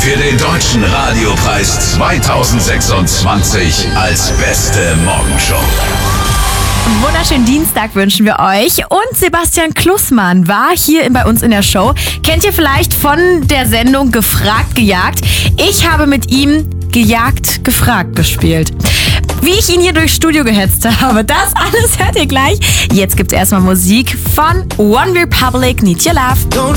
für den Deutschen Radiopreis 2026 als beste Morgenshow. Wunderschönen Dienstag wünschen wir euch. Und Sebastian Klussmann war hier bei uns in der Show. Kennt ihr vielleicht von der Sendung Gefragt, Gejagt? Ich habe mit ihm Gejagt, Gefragt gespielt. Wie ich ihn hier durchs Studio gehetzt habe, das alles hört ihr gleich. Jetzt gibt's erstmal Musik von One Republic, Need Your Love.